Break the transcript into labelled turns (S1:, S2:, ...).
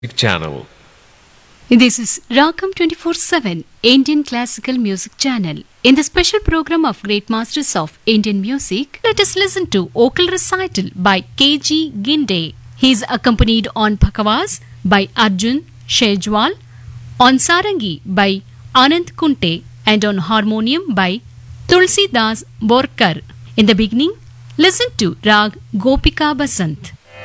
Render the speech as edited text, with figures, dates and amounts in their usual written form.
S1: channel.
S2: This is Rakam 24/7 Indian Classical Music Channel. In the special program of Great Masters of Indian Music, let us listen to vocal recital by K.G. Ginde. He is accompanied on Pakavas by Arjun Shejwal, on Sarangi by Anand Kunte, and on harmonium by Tulsi Das Borkar. In the beginning, listen to Rag Gopika Basant.